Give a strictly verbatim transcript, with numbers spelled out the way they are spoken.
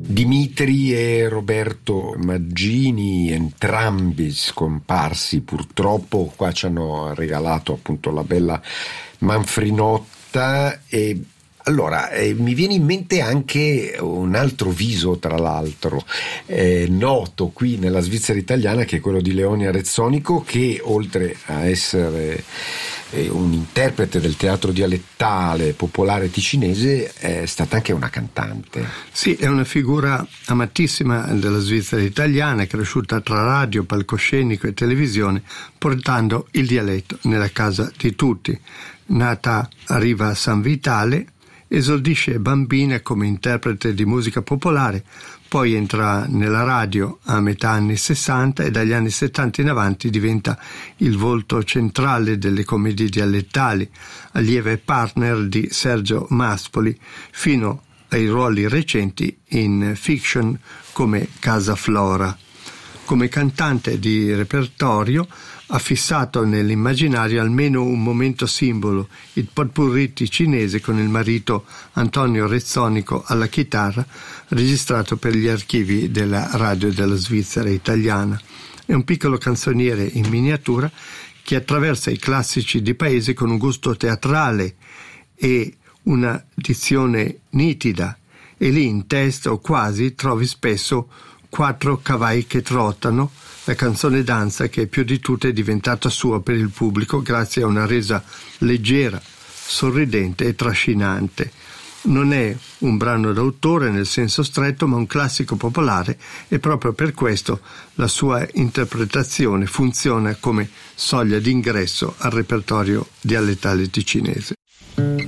Dimitri e Roberto Maggini, entrambi scomparsi purtroppo, qua ci hanno regalato appunto la bella Manfrinotta. E allora eh, mi viene in mente anche un altro viso, tra l'altro eh, noto qui nella Svizzera italiana, che è quello di Leonia Rezzonico, che oltre a essere eh, un interprete del teatro dialettale popolare ticinese è stata anche una cantante. Sì, è una figura amatissima della Svizzera italiana, cresciuta tra radio, palcoscenico e televisione, portando il dialetto nella casa di tutti. Nata a Riva San Vitale, esordisce bambina come interprete di musica popolare, poi entra nella radio a metà anni sessanta e dagli anni settanta in avanti diventa il volto centrale delle commedie dialettali, allieva e partner di Sergio Maspoli, fino ai ruoli recenti in fiction come Casa Flora. Come cantante di repertorio ha fissato nell'immaginario almeno un momento simbolo, il potpourri ticinese con il marito Antonio Rezzonico alla chitarra, registrato per gli archivi della radio della Svizzera italiana. È un piccolo canzoniere in miniatura che attraversa i classici di paese con un gusto teatrale e una dizione nitida, e lì in testo o quasi trovi spesso quattro cavai che trottano, la canzone danza che più di tutte è diventata sua per il pubblico grazie a una resa leggera, sorridente e trascinante. Non è un brano d'autore nel senso stretto, ma un classico popolare, e proprio per questo la sua interpretazione funziona come soglia d'ingresso al repertorio dialettale ticinese.